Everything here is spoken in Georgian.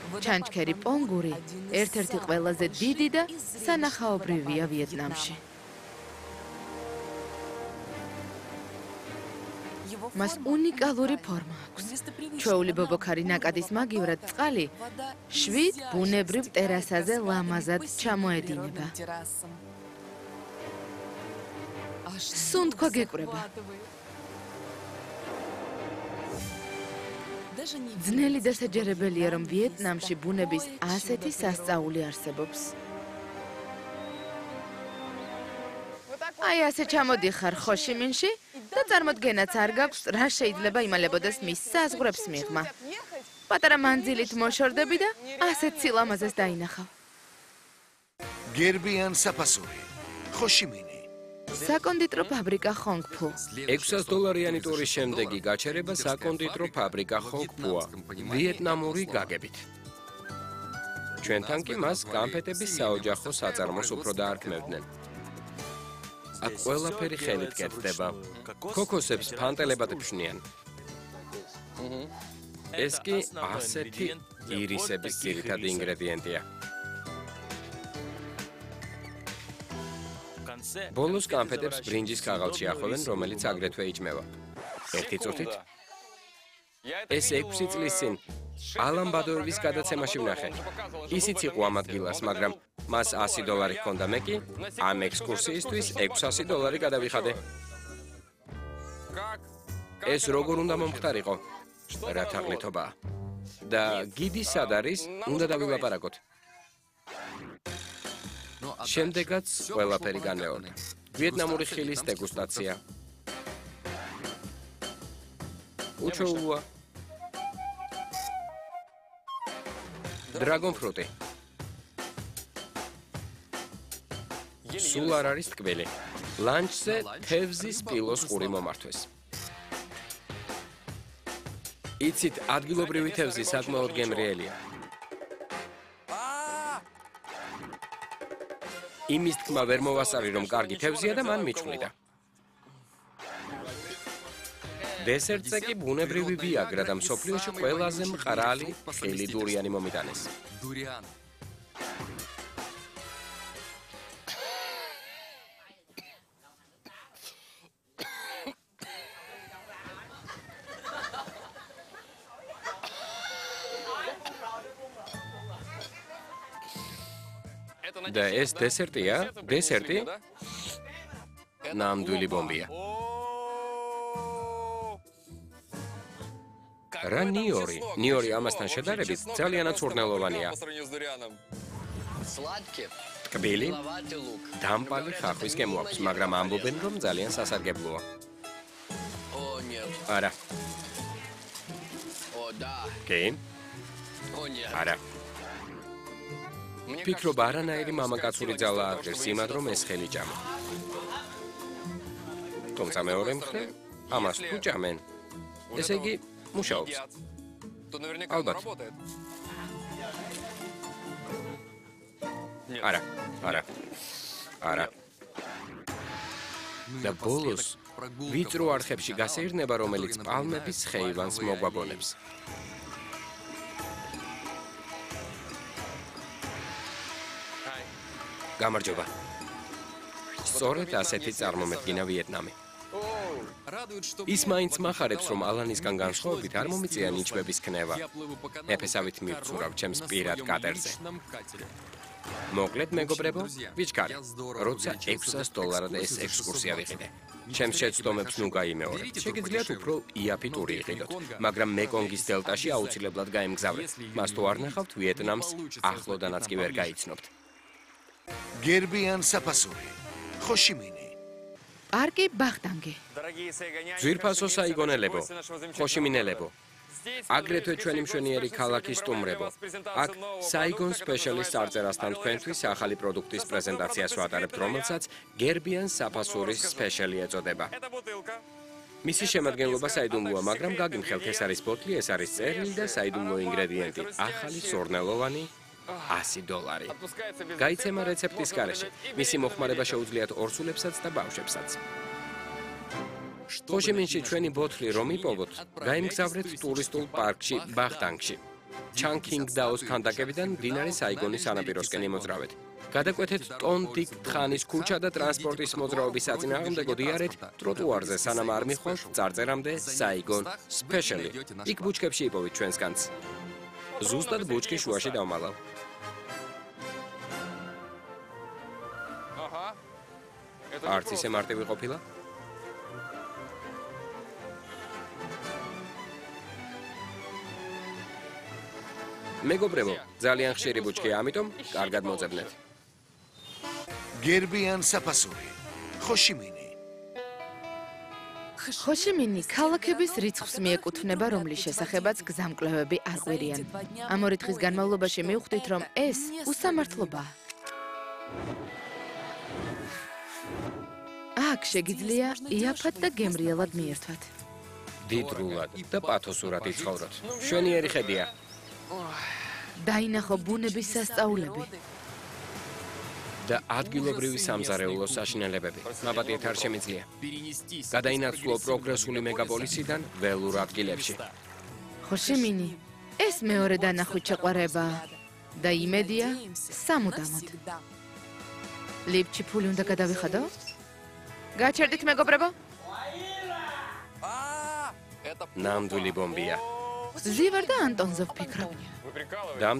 ჩანჩქერი პონგური ერთ-ერთი ყველაზე დიდი და სანახაობრივია ვიეტნამში. მას უნიკალური ფორმა აქვს. ჩვეული ბობოქარი ნაკადის მაგივრად წყალი 7 ბუნებრივ ტერასაზე ლამაზად ჩამოედინება. სუნთქვა გეკვრება. ძნელი დასაჯერებელია, რომ ვიეტნამში ბუნების ასეთი სასწაული არსებობს. აი ასე ჩამოდიხარ ხოშიმინში და წარმოდგენაც არ გაქვს, რა შეიძლება იმალებოდეს მის საზღვრებს მიღმა. პატარა მანძილით მოშორდები და ასეთ სილამაზეს დაინახავ. გერბიან საფასური. ხოშიმინი. საკონდიტრო ფაბრიკა ხონგფუ. $600 ტურის შემდეგი გაჩერება საკონდიტრო ფაბრიკა ხონგფუა, ვიეტნამური გაგებით. ჩვენთან კი მას კამფეტების საოჯახო საწარმოს უფრო დაარქმევდნენ. აქ ყველაფერი ხელით კეთდება. ქოქოსებს ფანტელებად ფშნიან. ეს კი ასეთი ირისების ძირითადი ინგრედიენტია. ბოლოს კამფეტებს ბრინჯის ქაღალდში ახოვენ, რომელიც აგრეთვე იჭმევა. ერთი წუთით. ეს 6 წლის წინ ალან ბადოევის გადაცემაში ვნახე. ისიც იყო ამ ადგილას, მაგრამ მას $100 ჰქონდა, მე კი ამ ექსკურსიისთვის $600 გადავიხადე. ეს როგორ უნდა მომხდარიყო? რა თაღლითობაა. და გიდი სად არის? უნდა დავილაპარაკოთ. შემდეგაც ყველაფერი განმეორდა. ვიეტნამური ხილის დეგუსტაცია. უჩვეულოა. დრაგონ ფრუტი. სულ არ არის ტკბილი. ლანჩზე თევზის პილოს ყური მომართვეს. იცით, ადგილობრივი თევზი საკმაოდ გემრიელია. იმის თქმა ვერ მოვასწარი, რომ კარგი თევზია და მან მიჩვლიდა. დესერტზე კი ბუნებრივი ვიაგრა და მსოფლიოში ყველაზე მყრალი ხილი დურიანი მომიტანეს. და ეს დესერტია? დესერტი? ნამდვილი ბომბია. რა ნიორი? ნიორი ამასთან შედარებით ძალიანაც უռნელოვანია. ტკბილი, დამპალი ხახვის გემო აქვს, მაგრამ ამბობენ, რომ ძალიან სასარგებლოა. არა. კი? არა. ფიქრობ, არანაირი მამაკაცური ძალა აღგერს იმად, რომ ეს ხელი ჭამა. თუმცა მეორე მხრივ, ამას თუ ჭამენ, ესე იგი მუშაობს. ალბათ. არა, არა, არა. და ბოლოს ვიწრო არხებში გასეირნება, რომელიც პალმების ხეივანს მოგვაგონებს. გამარჯობა. სწორედ ასეთი წარმომედგინა ვიეტნამი. ის მაინც მახარებს, რომ ალანისგან განსხვავებით არ მომიწია ნიჩბების ქნება. მეფესავით მივცურავ ჩემს პირად კატერზე. მოკლედ, მეგობრებო, ვიჩქარი, როცა $600 ეს ექსკურსია ვიყიდე. ჩემს შეცდომებს ნუ გაიმეორებთ. შეგიძლიათ უფრო იაფი ტური იყიდოთ, მაგრამ მეკონგის დელტაში აუცილებლად გაემგზავრეთ. მას თუ არ ნახავთ, ვიეტნამს ახლოდანაც კი ვერ გაიცნობთ. გერბიან საფასური. ხოშიმინი. პარკი ბახტანგი. ძვირფასო საიგონელებო, ხოშიმინელებო. აგრეთვე ჩვენი მშვენიერი ქალაქი სტუმრებო. აქ საიგონ სპეშალის წარწერასთან თქვენთვის ახალი პროდუქტის პრეზენტაციას ვატარებთ, რომელსაც გერბიან საფასურის სპეშალი ეწოდება. მისი შემადგენლობა საიდუმლოა, მაგრამ გაგიმხელთ, ეს არის ბოთლი, ეს არის წერილი და საიდუმლო ინგრედიენტი. ახალი სურნელოვანი $100. გაიცემა რეცეპტის გარეშე. მისი მოხმარება შეუძლიათ ორსულებსაც და ბავშვებსაც. ხოშიმინში ჩვენი ბოთლი რომ იპოვოთ, გაიმგზავრეთ ტურისტულ პარკში ბახტანგში. ჩანგქინგდაოს ქანდაკებიდან მდინარე საიგონის სანაპიროსკენ იმოძრავეთ. გადაკვეთეთ ტონ-დიკ თხანის ქუჩა და ტრანსპორტის მოძრაობის საწინააღმდეგოდ იარეთ ტროტუარზე, სანამ არ მიხვალთ წარწერამდე საიგონ სპეშალი. იქ ბუჩქებში იპოვით ჩვენს განძს. ზუსტად ბუჩქის შუაში დავმალავ. არც ისე მარტივი ყოფილა? მეგობრებო, ძალიან ხშირი ბუჩქია, ამიტომ კარგად მოძებნეთ. გერბიან საფასური. ხოშიმინი. ხოშიმინი ქალაქების რიცხვს მიეკუთვნება, რომლის შესახებაც გზამკვლევები არ ყვირიან. ამ 2 დღის განმავლობაში მივხვდით, რომ ეს უსამართლობაა. აქ შეგიძლია იაფად და გემრიელად მიერთვათ. დიდრულად და პათოსურად იცხოვროთ. მშვენიერი ხედია. დაინახო ბუნების სასწაულები. და ადგილობრივი სამზარეულოს საშინელებები. მაბატიეთ არ შემიძლია. გადაინაცვლო პროგრესული მეგაპოლისიდან ველურ ადგილებში. ხოშიმინი, ეს მეორე დანახვით შეყვარებაა და იმედია სამუდამოდ. ლიფტში ფული უნდა გადავიხადო? გაჩერდით მეგობრებო? ნამდვილი ბომბია. ზივარ და ანტონზე ვფიქრობ.